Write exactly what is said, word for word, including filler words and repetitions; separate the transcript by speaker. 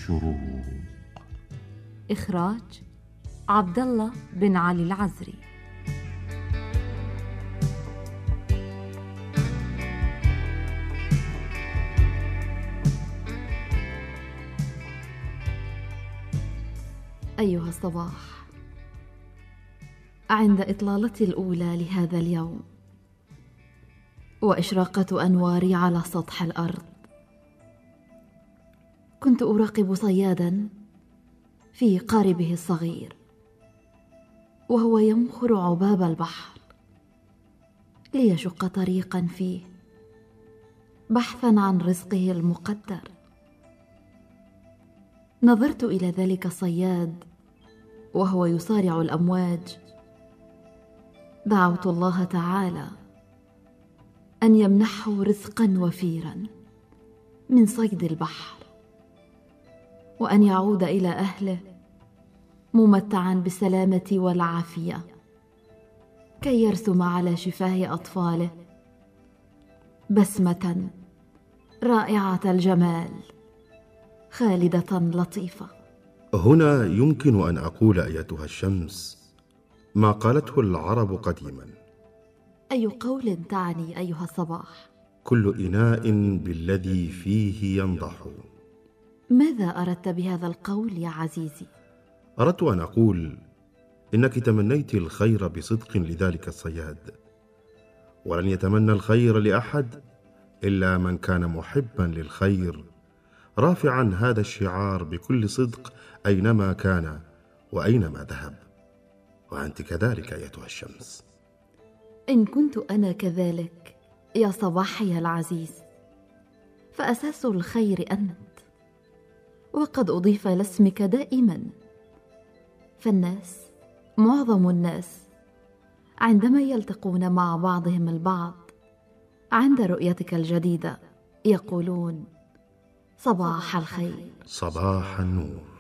Speaker 1: الشروق.
Speaker 2: إخراج عبد الله بن علي العزري. أيها الصباح، عند إطلالتي الأولى لهذا اليوم وإشراقة أنواري على سطح الأرض، كنت أراقب صياداً في قاربه الصغير وهو يمخر عباب البحر ليشق طريقاً فيه بحثاً عن رزقه المقدر. نظرت إلى ذلك الصياد وهو يصارع الأمواج، دعوت الله تعالى أن يمنحه رزقاً وفيراً من صيد البحر، وأن يعود إلى أهله ممتعاً بالسلامة والعافية، كي يرسم على شفاه أطفاله بسمة رائعة الجمال خالدة لطيفة.
Speaker 3: هنا يمكن أن أقول أيتها الشمس ما قالته العرب قديما.
Speaker 2: أي قول تعني أيها الصباح؟
Speaker 3: كل إناء بالذي فيه ينضح.
Speaker 2: ماذا أردت بهذا القول يا عزيزي؟
Speaker 3: أردت أن أقول إنك تمنيت الخير بصدق لذلك الصياد، ولن يتمنى الخير لأحد إلا من كان محبا للخير، رافعا هذا الشعار بكل صدق أينما كان وأينما ذهب. وأنت كذلك أيتها الشمس.
Speaker 2: إن كنت أنا كذلك يا صباحي العزيز، فأساس الخير أنت، وقد أضيف لاسمك دائما. فالناس، معظم الناس، عندما يلتقون مع بعضهم البعض عند رؤيتك الجديدة يقولون صباح الخير،
Speaker 3: صباح النور.